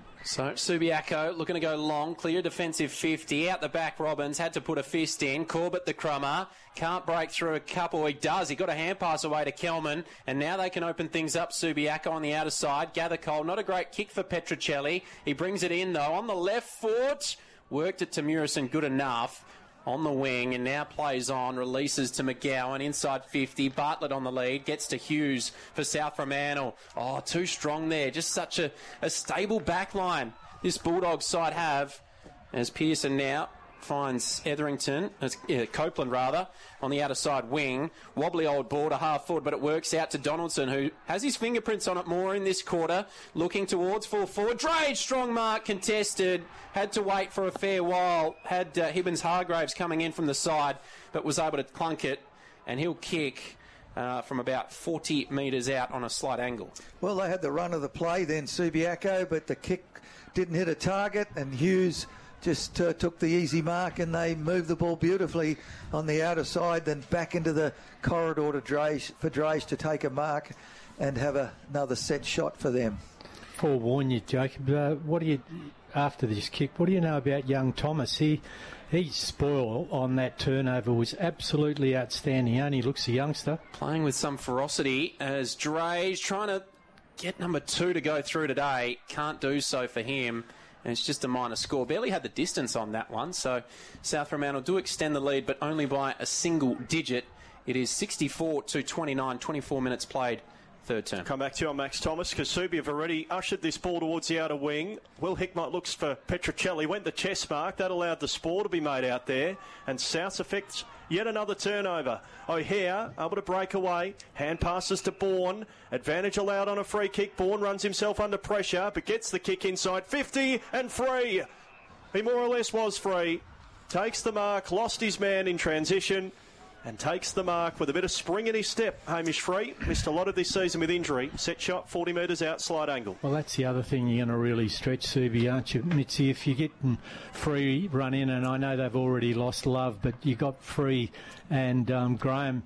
So Subiaco looking to go long, clear defensive fifty. Out the back, Robbins had to put a fist in. Corbett, the crummer, can't break through a couple. He does. He got a hand pass away to Kelman, and now they can open things up. Subiaco on the outer side. Gather Cole, not a great kick for Petruccelli. He brings it in, though, on the left foot. Worked it to Murison, good enough. On the wing, and now plays on, releases to McGowan, inside fifty, Bartlett on the lead, gets to Hughes for South Fremantle. Oh, too strong there, just such a, a stable back line this Bulldogs side have, as Pearson now finds Etherington, uh, yeah, Copeland rather, on the outer side wing. Wobbly old ball to half forward, but it works out to Donaldson, who has his fingerprints on it more in this quarter, looking towards full forward. Drage, strong mark, contested, had to wait for a fair while, had uh, Hibbins-Hargraves coming in from the side, but was able to clunk it, and he'll kick uh, from about forty metres out on a slight angle. Well, they had the run of the play then, Subiaco, but the kick didn't hit a target, and Hughes just uh, took the easy mark, and they moved the ball beautifully on the outer side, then back into the corridor to Drage, for Drage to take a mark and have a, another set shot for them. Forewarn you, Jacob. Uh, what do you, after this kick, what do you know about young Thomas? He, his spoil on that turnover was absolutely outstanding. He only looks a youngster. Playing with some ferocity as Drage trying to get number two to go through today. Can't do so for him. And it's just a minor score. Barely had the distance on that one. So South Fremantle do extend the lead, but only by a single digit. It is sixty-four to twenty-nine, twenty-four minutes played, third term. Come back to you on Max Thomas, because Subi have already ushered this ball towards the outer wing. Will Hickmott looks for Petruccelli. Went the chest mark. That allowed the spoil to be made out there. And South affects yet another turnover. O'Hare able to break away. Hand passes to Bourne. Advantage allowed on a free kick. Bourne runs himself under pressure, but gets the kick inside fifty and free. He more or less was free. Takes the mark, lost his man in transition, and takes the mark with a bit of spring in his step. Hamish Free missed a lot of this season with injury. Set shot, forty metres out, slide angle. Well, that's the other thing you're going to really stretch, Subi, aren't you, Mitzi? If you're getting Free run in, and I know they've already lost Love, but you got Free and um, Graham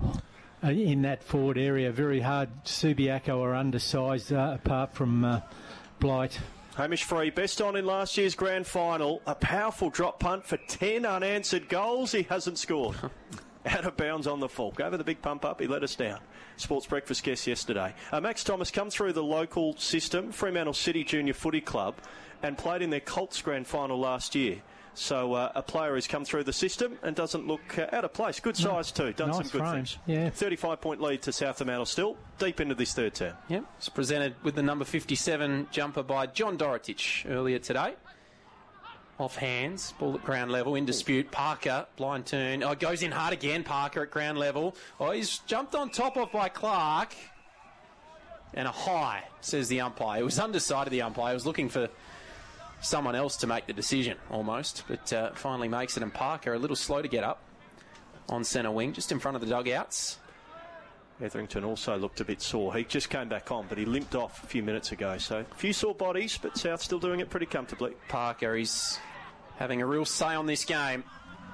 in that forward area. Very hard. Subiaco are undersized, uh, apart from uh, Blight. Hamish Free, best on in last year's grand final. A powerful drop punt for ten unanswered goals. He hasn't scored. Out of bounds on the full. Over the big pump up, he let us down. Sports Breakfast guest yesterday. Uh, Max Thomas come through the local system, Fremantle City Junior Footy Club, and played in their Colts grand final last year. So uh, a player has come through the system and doesn't look uh, out of place. Good size too. Done nice some good frame. things. Yeah. thirty-five point lead to South Fremantle still. Deep into this third term. Yep. It's presented with the number fifty-seven jumper by John Dorotich earlier today. Off hands, ball at ground level, in dispute. Parker, blind turn. Oh, goes in hard again. Parker at ground level. Oh, he's jumped on top of by Clark. And a high, says the umpire. It was undecided, the umpire. He was looking for someone else to make the decision, almost. But uh, finally makes it. And Parker, a little slow to get up on centre wing, just in front of the dugouts. Etherington also looked a bit sore. He just came back on, but he limped off a few minutes ago. So a few sore bodies, but South still doing it pretty comfortably. Parker, he's having a real say on this game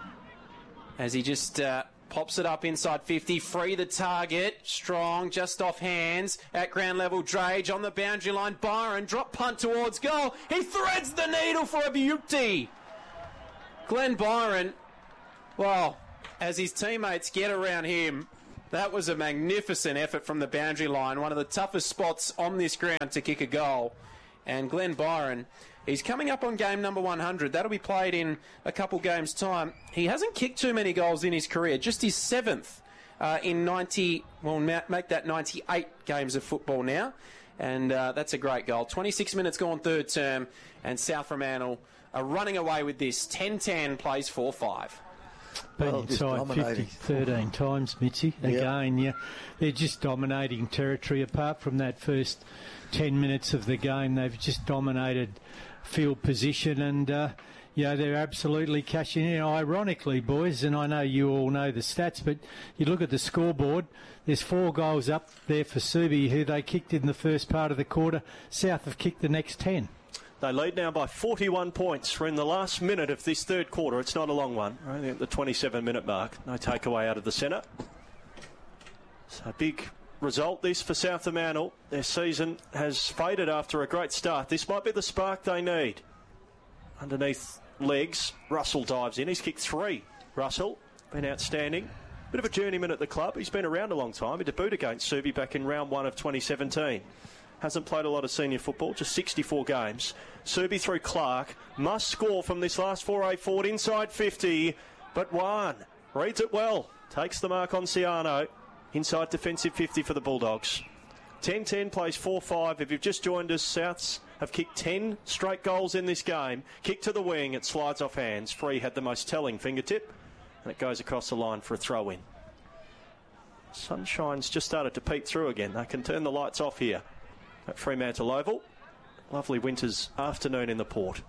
as he just uh, pops it up inside fifty. Free the target. Strong, just off hands. At ground level, Drage on the boundary line. Byron, drop punt towards goal. He threads the needle for a beauty. Glenn Byron, well, as his teammates get around him, that was a magnificent effort from the boundary line. One of the toughest spots on this ground to kick a goal. And Glenn Byron, he's coming up on game number one hundred. That'll be played in a couple games' time. He hasn't kicked too many goals in his career, just his seventh uh, in ninety, well, make that ninety-eight games of football now. And uh, that's a great goal. twenty-six minutes gone third term, and South Fremantle are running away with this. ten ten plays four five. Been Well, just inside fifty, dominating. thirteen times, Mitchy. Again, yeah, they're just dominating territory. Apart from that first ten minutes of the game, they've just dominated field position, and uh, yeah, they're absolutely cashing in. Ironically, boys, and I know you all know the stats, but you look at the scoreboard. There's four goals up there for Subi, who they kicked in the first part of the quarter. South have kicked the next ten. They lead now by forty-one points. We're in the last minute of this third quarter. It's not a long one. We're only at the twenty-seven minute mark. No takeaway out of the centre. So a big result this for South Fremantle. Their season has faded after a great start. This might be the spark they need. Underneath legs, Russell dives in. He's kicked three. Russell, been outstanding. Bit of a journeyman at the club. He's been around a long time. He debuted against Subi back in round one of twenty seventeen. Hasn't played a lot of senior football, just sixty-four games. Subi through Clark. Must score from this last foray forward inside fifty. But one. Reads it well. Takes the mark on Ciano. Inside defensive fifty for the Bulldogs. ten ten plays four five. If you've just joined us, Souths have kicked ten straight goals in this game. Kick to the wing. It slides off hands. Free had the most telling fingertip. And it goes across the line for a throw-in. Sunshine's just started to peek through again. They can turn the lights off here at Fremantle Oval. Lovely winter's afternoon in the port.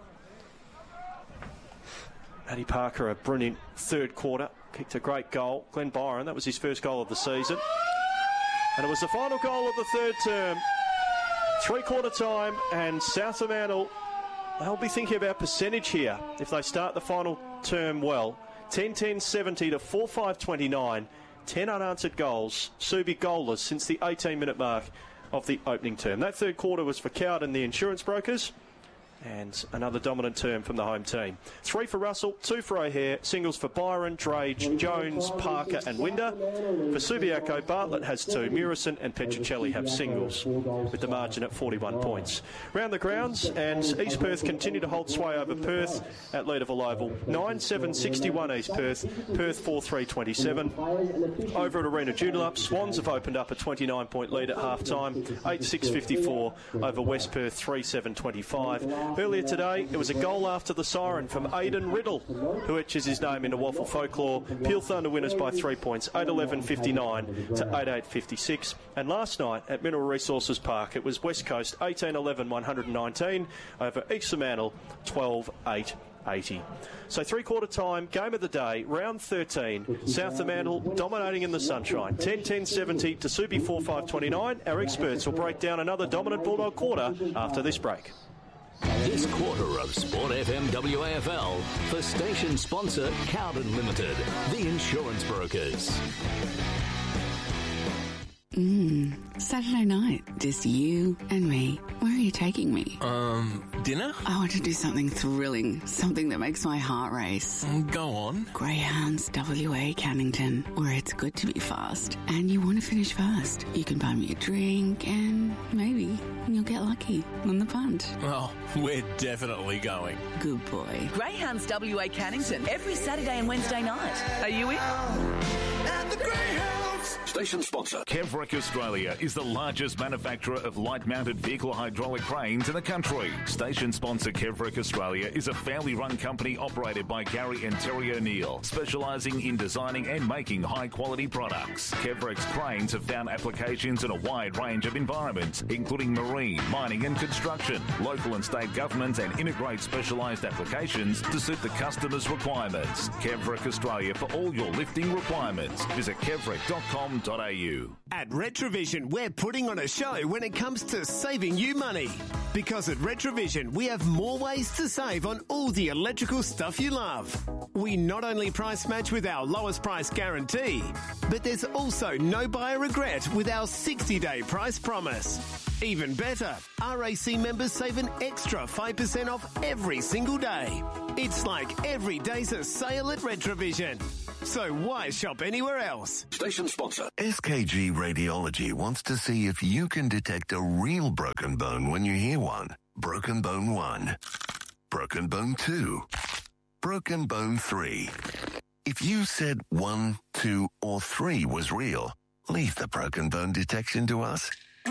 Matty Parker, a brilliant third quarter. Kicked a great goal. Glenn Byron, that was his first goal of the season. And it was the final goal of the third term. Three-quarter time, and South Fremantle, they'll be thinking about percentage here if they start the final term well. ten ten seventy to four five twenty-nine. ten unanswered goals. Subi goalless since the eighteen minute mark of the opening term. That third quarter was for Coward and the insurance brokers, and another dominant term from the home team. Three for Russell, two for O'Hare, singles for Byron, Drage, Jones, Parker and Winder. For Subiaco, Bartlett has two, Murison and Petricelli have singles, with the margin at forty-one points. Round the grounds, and East Perth continue to hold sway over Perth at Leederville Oval. nine seven sixty-one East Perth, Perth four three twenty-seven. Over at Arena Joondalup, Swans have opened up a twenty-nine point lead at half-time, eight six fifty-four over West Perth three seven twenty-five. Earlier today, it was a goal after the siren from Aidan Riddle, who etches his name into Waffle folklore. Peel Thunder winners by three points, eight eleven fifty-nine to eight eight fifty-six. And last night at Mineral Resources Park, it was West Coast eighteen eleven one nineteen over East Fremantle twelve eight eighty. So three-quarter time, game of the day, round thirteen. South Fremantle dominating in the sunshine. ten ten seventy to Subi four five twenty-nine. Our experts will break down another dominant Bulldog quarter after this break. This quarter of Sport F M W A F L for station sponsor Cowden Limited, the insurance brokers. Mmm, Saturday night, just you and me. Where are you taking me? Um, dinner? I want to do something thrilling, something that makes my heart race. Go on. Greyhounds W A Cannington, where it's good to be fast and you want to finish fast. You can buy me a drink and maybe you'll get lucky on the punt. Well, we're definitely going. Good boy. Greyhounds W A Cannington, every Saturday and Wednesday night. Are you in? At the Greyhounds. Station sponsor. Kevrick Australia is the largest manufacturer of light-mounted vehicle hydraulic cranes in the country. Station sponsor Kevrick Australia is a family-run company operated by Gary and Terry O'Neill, specialising in designing and making high-quality products. Kevrick's cranes have found applications in a wide range of environments, including marine, mining and construction, local and state governments, and integrate specialised applications to suit the customer's requirements. Kevrick Australia for all your lifting requirements. Visit kevrick dot com dot a u. At Retrovision, we're putting on a show when it comes to saving you money. Because at Retrovision, we have more ways to save on all the electrical stuff you love. We not only price match with our lowest price guarantee, but there's also no buyer regret with our sixty-day price promise. Even better, R A C members save an extra five percent off every single day. It's like every day's a sale at Retrovision. So why shop anywhere else? Station sponsor. S K G Radiology wants to see if you can detect a real broken bone when you hear one. Broken Bone one. Broken Bone two. Broken Bone three. If you said one, two, or three was real, leave the broken bone detection to us.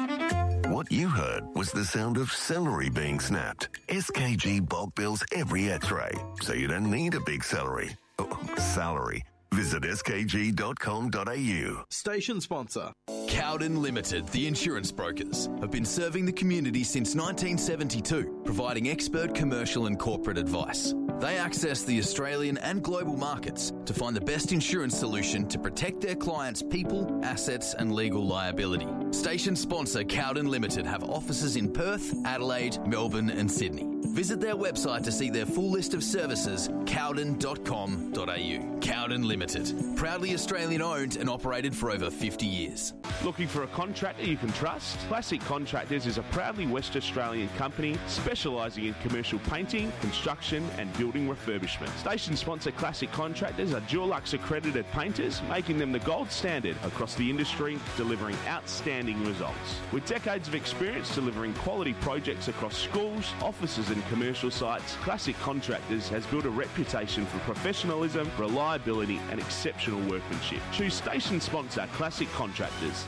What you heard was the sound of celery being snapped. S K G bulk bills every x-ray, so you don't need a big celery. Oh, salary. Visit s k g dot com dot a u. Station sponsor. Cowden Limited, the insurance brokers, have been serving the community since nineteen seventy-two, providing expert commercial and corporate advice. They access the Australian and global markets to find the best insurance solution to protect their clients' people, assets and legal liability. Station sponsor Cowden Limited have offices in Perth, Adelaide, Melbourne and Sydney. Visit their website to see their full list of services, cowden dot com dot a u. Cowden Limited, proudly Australian owned and operated for over fifty years. Looking for a contractor you can trust? Classic Contractors is a proudly West Australian company specialising in commercial painting, construction and building refurbishment. Station sponsor Classic Contractors are Dulux accredited painters, making them the gold standard across the industry, delivering outstanding results. With decades of experience delivering quality projects across schools, offices and commercial sites, Classic Contractors has built a reputation for professionalism, reliability and exceptional workmanship. Choose station sponsor Classic Contractors.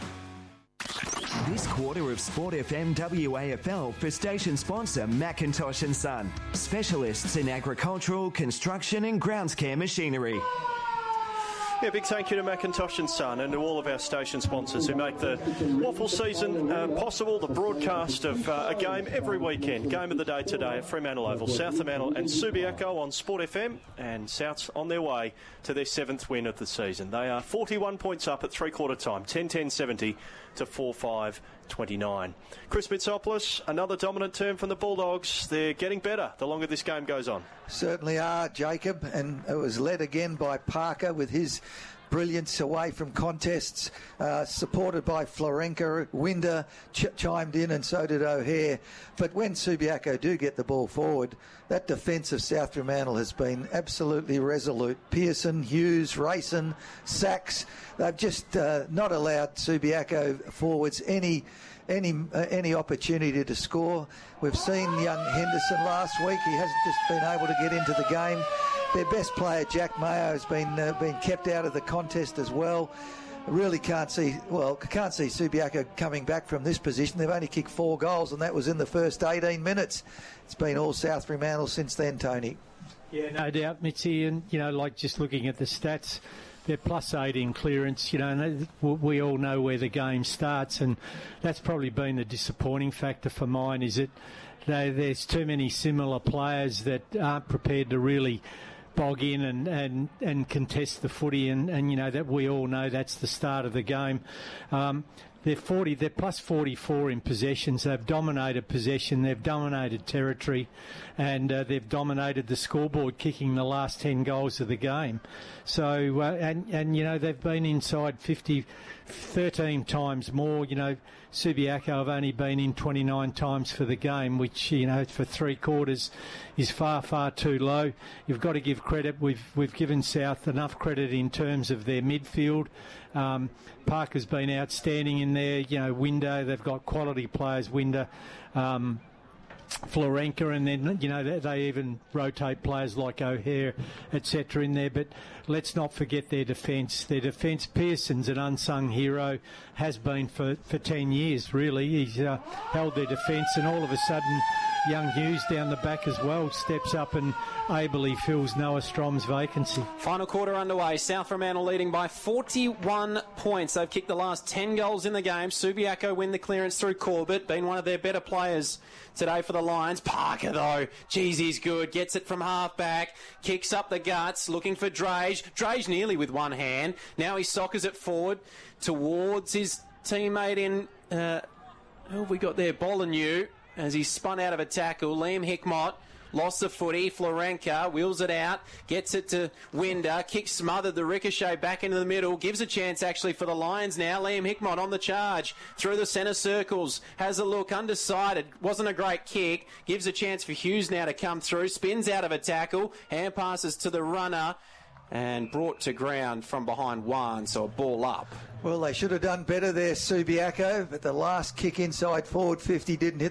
This quarter of Sport F M W A F L for station sponsor Macintosh and Son, specialists in agricultural, construction and grounds care machinery. Yeah, big thank you to Macintosh and Son and to all of our station sponsors who make the Waffle season uh, possible, the broadcast of uh, a game every weekend. Game of the day today at Fremantle Oval. South Fremantle and Subiaco on Sport F M, and South's on their way to their seventh win of the season. They are forty-one points up at three-quarter time, ten ten seventy to four five twenty-nine. Chris Mitsopoulos, another dominant term from the Bulldogs. They're getting better the longer this game goes on. Certainly are, Jacob, and it was led again by Parker with his brilliance away from contests, uh, supported by Florenka. Winder ch- chimed in and so did O'Hare. But when Subiaco do get the ball forward, that defence of South Fremantle has been absolutely resolute. Pearson, Hughes, Rayson, Sachs, they've just uh, not allowed Subiaco forwards any any uh, any opportunity to score. We've seen young Henderson last week. He hasn't just been able to get into the game. Their best player, Jack Mayo, has been uh, been kept out of the contest as well. I really can't see, well, can't see Subiaco coming back from this position. They've only kicked four goals, and that was in the first eighteen minutes. It's been all South Fremantle since then, Tony. Yeah, no doubt, Mitzi, and, you know, like just looking at the stats, they're plus eight in clearance, you know, and we all know where the game starts, and that's probably been the disappointing factor for mine, is that they, there's too many similar players that aren't prepared to really bog in and, and, and contest the footy, and, and, you know, that we all know that's the start of the game. Um, they're forty, they're plus forty-four in possessions. They've dominated possession, they've dominated territory, and uh, they've dominated the scoreboard, kicking the last ten goals of the game. So, uh, and, and, you know, they've been inside fifty, thirteen times more. You know, Subiaco have only been in twenty-nine times for the game, which, you know, for three quarters is far, far too low. You've got to give credit. We've we've given South enough credit in terms of their midfield. Um, Parker's been outstanding in there. You know, Window, they've got quality players, Window, um, Florenka, and then, you know, they, they even rotate players like O'Hare, et cetera in there. But let's not forget their defence. Their defence, Pearson's an unsung hero, has been for, for ten years, really. He's uh, held their defence, and all of a sudden, young Hughes down the back as well steps up and ably fills Noah Strom's vacancy. Final quarter underway. South Fremantle leading by forty-one points. They've kicked the last ten goals in the game. Subiaco win the clearance through Corbett, been one of their better players today for the Lions. Parker, though, geez, he's good. Gets it from half-back, kicks up the guts, looking for Drage. Drage nearly with one hand. Now he soccers it forward towards his teammate in... Uh, who have we got there? Bolanew, as he spun out of a tackle. Liam Hickmott lost the footy. Florenka wheels it out, gets it to Winder, kicks smothered, the ricochet back into the middle, gives a chance actually for the Lions now. Liam Hickmott on the charge, through the centre circles, has a look, undecided, wasn't a great kick, gives a chance for Hughes now to come through, spins out of a tackle, hand passes to the runner, and brought to ground from behind one, so a ball up. Well, they should have done better there, Subiaco, but the last kick inside forward fifty didn't hit